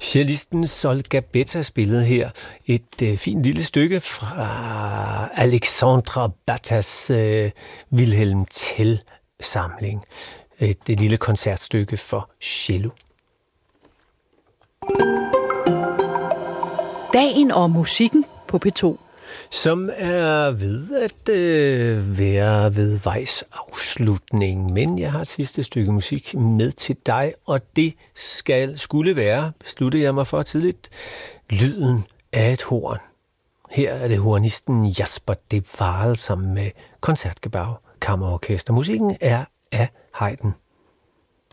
Cellisten Sol Gabetta spillede her et fint lille stykke fra Alexandra Battas Wilhelm Tell-samling. Et lille koncertstykke for cello. Dagen og musikken på P2. Som er ved at være ved vejs afslutning. Men jeg har et sidste stykke musik med til dig, og det skulle være, besluttede jeg mig for tidligt, lyden af et horn. Her er det hornisten Jasper de Waal sammen med Concertgebouw Kammerorkester. Musikken er af Haydn.